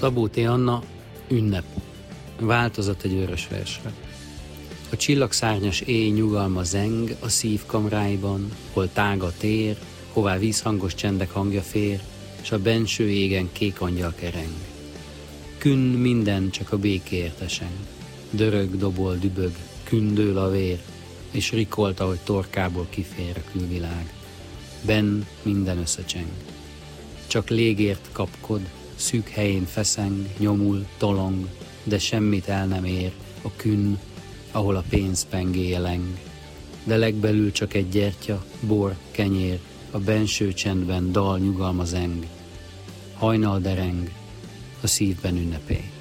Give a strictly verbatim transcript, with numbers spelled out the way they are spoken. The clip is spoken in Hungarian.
Szabó T. Anna, Ünnep. Változat egy vörös versre. A csillagszárnyas éj nyugalma zeng a szív kamráiban, hol tág a tér, hová vízhangos csendek hangja fér, s a benső égen kék angyal kereng. Künn minden, csak a békéért eseng. Dörög, dobol, dübög, kündől a vér, és rikolt, ahogy torkából kifér a külvilág. Benn minden összecseng. Csak légért kapkod, szűk helyén feszeng, nyomul, tolong, de semmit el nem ér a künn, ahol a pénz pengéje leng. De legbelül csak egy gyertya, bor, kenyér, a benső csendben dal nyugalma zeng. Hajnal dereng, a szívben ünnepély.